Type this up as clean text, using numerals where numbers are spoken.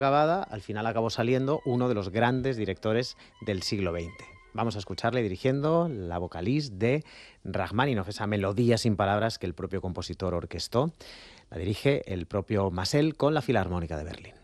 acabada, al final acabó saliendo uno de los grandes directores del siglo XX. Vamos a escucharle dirigiendo la vocalís de Rachmaninoff, esa melodía sin palabras que el propio compositor orquestó. La dirige el propio Massel con la Filarmónica de Berlín.